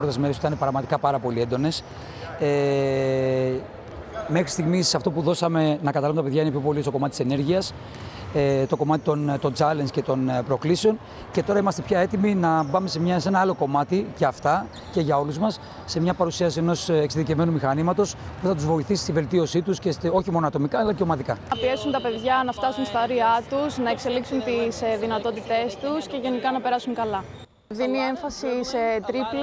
πρώτες μέρες ήταν πραγματικά πάρα πολύ έντονες. Μέχρι στιγμής αυτό που δώσαμε να καταλάβουν τα παιδιά είναι πιο πολύ στο κομμάτι της ενέργειας, το κομμάτι των challenge και των προκλήσεων, και τώρα είμαστε πια έτοιμοι να πάμε σε ένα άλλο κομμάτι και αυτά και για όλους μας, σε μια παρουσίαση ενός εξειδικευμένου μηχανήματος που θα τους βοηθήσει στη βελτίωσή τους και όχι μόνο ατομικά αλλά και ομαδικά. Να πιέσουν τα παιδιά να φτάσουν στα όρια τους, να εξελίξουν τις δυνατότητές τους και γενικά να περάσουν καλά. Δίνει έμφαση σε τρίπλες.